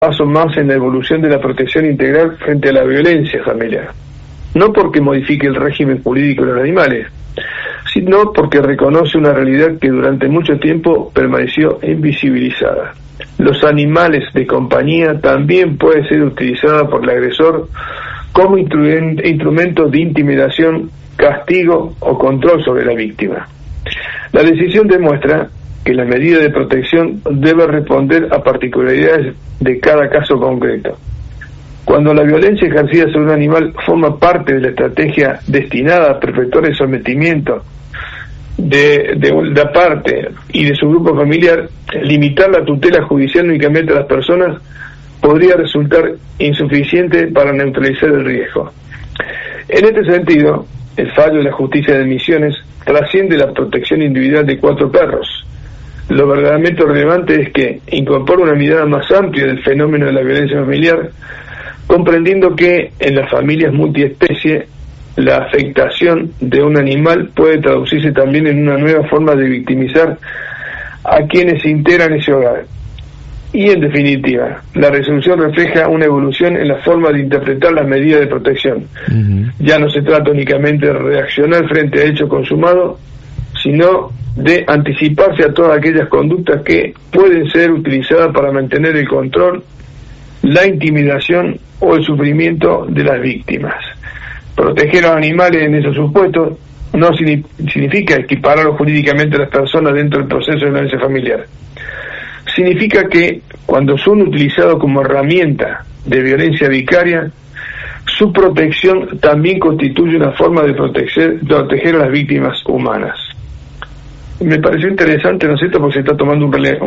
paso más en la evolución de la protección integral frente a la violencia familiar. No porque modifique el régimen jurídico de los animales, sino porque reconoce una realidad que durante mucho tiempo permaneció invisibilizada. Los animales de compañía también pueden ser utilizados por el agresor como instrumento de intimidación, castigo o control sobre la víctima. La decisión demuestra que la medida de protección debe responder a particularidades de cada caso concreto. Cuando la violencia ejercida sobre un animal forma parte de la estrategia destinada a perpetuar el sometimiento de la parte y de su grupo familiar, limitar la tutela judicial únicamente a las personas podría resultar insuficiente para neutralizar el riesgo. En este sentido, el fallo de la justicia de Misiones trasciende la protección individual de 4 perros. Lo verdaderamente relevante es que incorpora una mirada más amplia del fenómeno de la violencia familiar, comprendiendo que en las familias multiespecie la afectación de un animal puede traducirse también en una nueva forma de victimizar a quienes integran ese hogar. Y en definitiva, la resolución refleja una evolución en la forma de interpretar las medidas de protección. Ya no se trata únicamente de reaccionar frente a hecho consumado, sino de anticiparse a todas aquellas conductas que pueden ser utilizadas para mantener el control, la intimidación o el sufrimiento de las víctimas. Proteger a los animales en esos supuestos no significa equipararlos jurídicamente a las personas dentro del proceso de violencia familiar. Significa que cuando son utilizados como herramienta de violencia vicaria, su protección también constituye una forma de proteger a las víctimas humanas. Me pareció interesante, ¿no es cierto?, porque se está tomando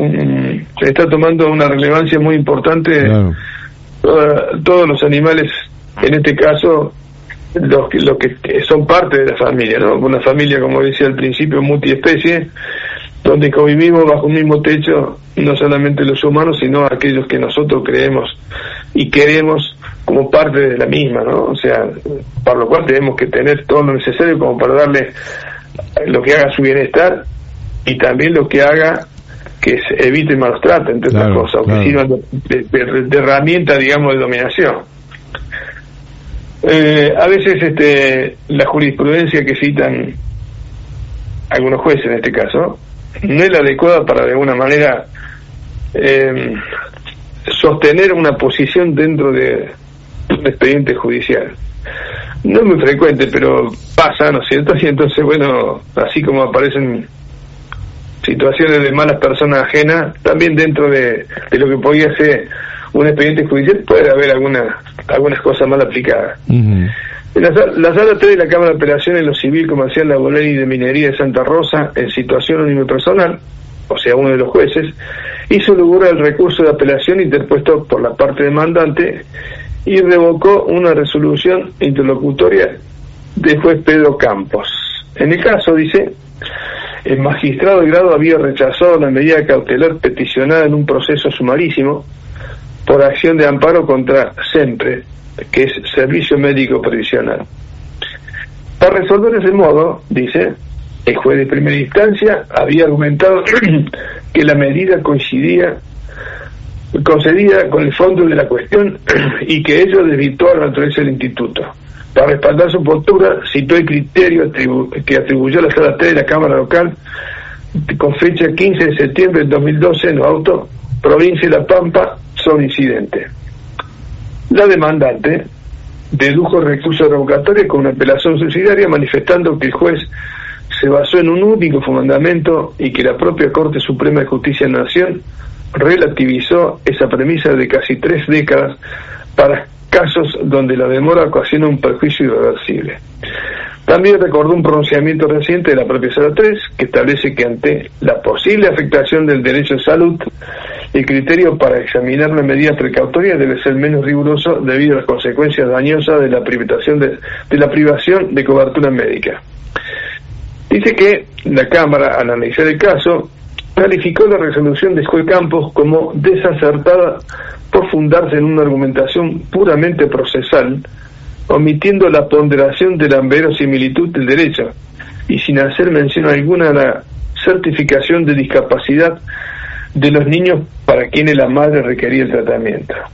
una relevancia muy importante. Claro. Todos los animales, en este caso, los que son parte de la familia, ¿no? Una familia, como decía al principio, multiespecie, donde convivimos bajo un mismo techo, no solamente los humanos, sino aquellos que nosotros creemos y queremos como parte de la misma, ¿no? O sea, para lo cual tenemos que tener todo lo necesario como para darle lo que haga su bienestar y también lo que haga que se evite el maltrato, entre otras cosas, o que sirvan de herramienta, digamos, de dominación. A veces la jurisprudencia que citan algunos jueces en este caso no es la adecuada para de alguna manera sostener una posición dentro de un expediente judicial. No es muy frecuente, pero pasa, ¿no es cierto? Y entonces, bueno, así como aparecen situaciones de malas personas ajenas, también dentro de lo que podía ser un expediente judicial puede haber algunas cosas mal aplicadas. En la sala 3 de la Cámara de Apelaciones en lo Civil, Comercial, Laboral y de Minería de Santa Rosa, en situación unipersonal, o sea, uno de los jueces, hizo lugar al recurso de apelación interpuesto por la parte demandante y revocó una resolución interlocutoria del juez Pedro Campos. En el caso, dice, el magistrado de grado había rechazado la medida cautelar peticionada en un proceso sumarísimo por acción de amparo contra SEMPRE, que es Servicio Médico Previsional. Para resolver ese modo, dice, el juez de primera instancia había argumentado que la medida concedida con el fondo de la cuestión y que ello desvirtuó la naturaleza del instituto. Para respaldar su postura, citó el criterio que atribuyó la Sala 3 de la Cámara Local con fecha 15 de septiembre del 2012 en los autos Provincia de La Pampa sobre incidente. La demandante dedujo el recurso revocatorio con una apelación subsidiaria, manifestando que el juez se basó en un único fundamento y que la propia Corte Suprema de Justicia de la Nación relativizó esa premisa de casi 3 décadas para casos donde la demora ocasiona un perjuicio irreversible. También recordó un pronunciamiento reciente de la propia Sala 3 que establece que ante la posible afectación del derecho de salud, el criterio para examinar una medida precautoria debe ser menos riguroso debido a las consecuencias dañosas de la privación de cobertura médica. Dice que la Cámara, al analizar el caso, calificó la resolución de juez Campos como desacertada por fundarse en una argumentación puramente procesal, omitiendo la ponderación de la verosimilitud del derecho y sin hacer mención alguna a la certificación de discapacidad de los niños para quienes la madre requería el tratamiento.